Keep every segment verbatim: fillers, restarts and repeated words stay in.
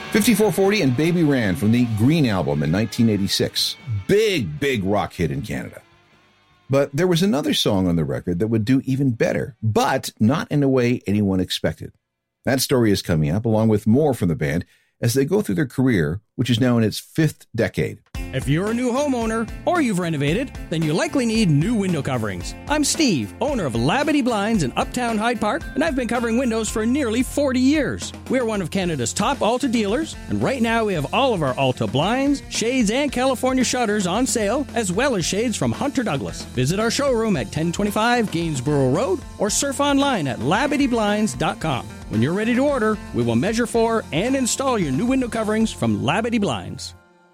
fifty-four forty and Baby Ran from the Green Album in nineteen eighty-six. Big, big rock hit in Canada. But there was another song on the record that would do even better, but not in a way anyone expected. That story is coming up, along with more from the band, as they go through their career, which is now in its fifth decade. If you're a new homeowner or you've renovated, then you likely need new window coverings. I'm Steve, owner of Labadee Blinds in Uptown Hyde Park, and I've been covering windows for nearly forty years. We're one of Canada's top Alta dealers, and right now we have all of our Alta blinds, shades, and California shutters on sale, as well as shades from Hunter Douglas. Visit our showroom at ten twenty-five Gainsborough Road or surf online at labadee blinds dot com. When you're ready to order, we will measure for and install your new window coverings from Labadee Blinds.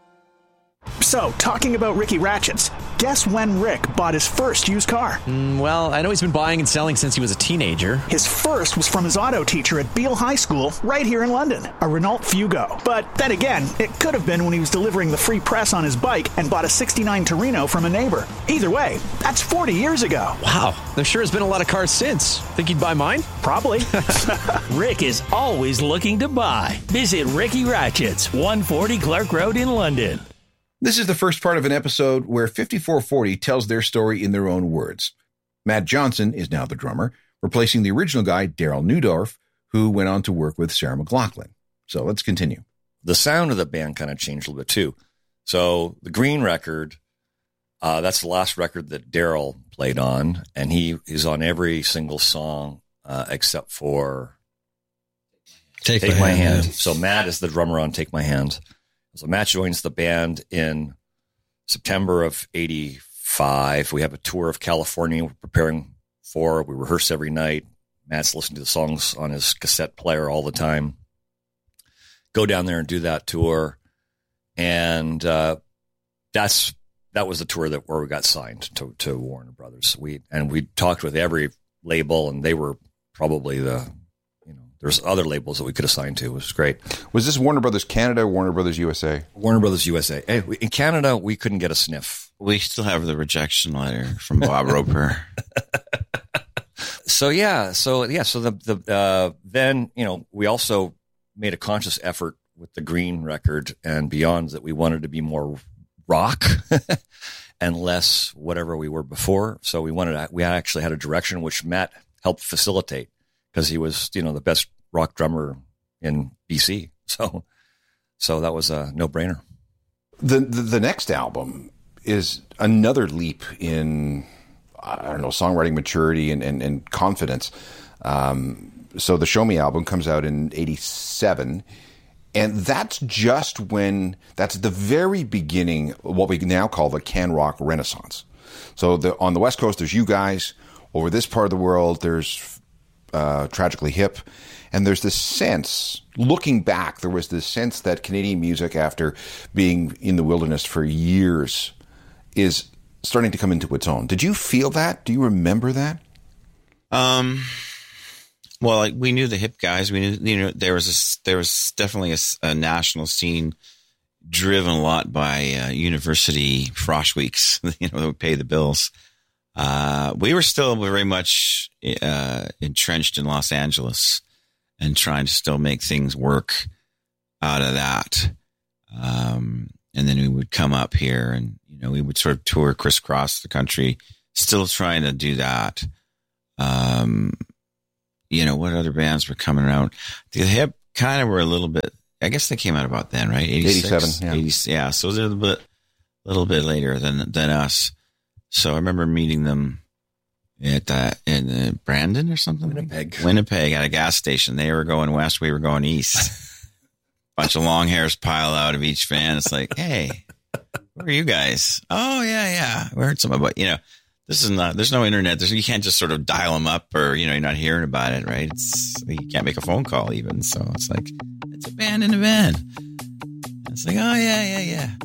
So, talking about Ricky Ratchets, guess when Rick bought his first used car? Mm, well, I know he's been buying and selling since he was a teenager. His first was from his auto teacher at Beale High School, right here in London, a Renault Fugo. But then again, it could have been when he was delivering the free press on his bike and bought a sixty-nine Torino from a neighbor. Either way, that's forty years ago. Wow, there sure has been a lot of cars since. Think he'd buy mine? Probably. Rick is always looking to buy. Visit Ricky Ratchets, one forty Clark Road in London. This is the first part of an episode where fifty-four forty tells their story in their own words. Matt Johnson is now the drummer, replacing the original guy, Daryl Neudorf, who went on to work with Sarah McLachlan. So let's continue. The sound of the band kind of changed a little bit too. So the Green record, uh, that's the last record that Daryl played on, and he is on every single song uh, except for Take, Take My, My hand. hand. So Matt is the drummer on Take My Hand. So Matt joins the band in September of eighty-five. We have a tour of California we're preparing for. We rehearse every night. Matt's listening to the songs on his cassette player all the time. Go down there and do that tour. And uh, that's that was the tour that where we got signed to, to Warner Brothers. We and we talked with every label, and they were probably the There's other labels that we could assign to, which was great. Was this Warner Brothers Canada or Warner Brothers U S A? Warner Brothers U S A. Hey, in Canada, we couldn't get a sniff. We still have the rejection letter from Bob Roper. So yeah, so yeah, so the the uh, then you know we also made a conscious effort with the Green record and beyond that we wanted to be more rock and less whatever we were before. So we wanted to, we actually had a direction which Matt helped facilitate, because he was, you know, the best rock drummer in B C. So, so that was a no-brainer. The, the the next album is another leap in, I don't know, songwriting maturity and, and, and confidence. Um, so the Show Me album comes out in eighty-seven, and that's just when, that's the very beginning of what we now call the can rock renaissance. So the, on the West Coast, there's you guys. Over this part of the world, there's Uh, Tragically Hip, and there's this sense, looking back, there was this sense that Canadian music, after being in the wilderness for years, is starting to come into its own. Did you feel that? Do you remember that? Um, well, like, we knew the hip guys. We knew, you know, there was a, there was definitely a, a national scene driven a lot by uh, university frosh weeks, you know, that would pay the bills. Uh, we were still very much uh, entrenched in Los Angeles and trying to still make things work out of that. Um, and then we would come up here and, you know, we would sort of tour crisscross the country, still trying to do that. Um, you know, what other bands were coming around? The Hip kind of were a little bit, I guess they came out about then, right? eighty-six, eighty-seven, yeah. eighty, yeah. So they're a little bit, little bit later than, than us. So I remember meeting them at uh, in uh, Brandon or something. Winnipeg. Winnipeg at a gas station. They were going west. We were going east. Bunch of long hairs pile out of each van. It's like, hey, who are you guys? Oh, yeah, yeah. We heard something about, you know, this is not, there's no internet. There's, you can't just sort of dial them up or, you know, you're not hearing about it, right? It's, you can't make a phone call even. So it's like, it's a band in a van. It's like, oh, yeah, yeah, yeah.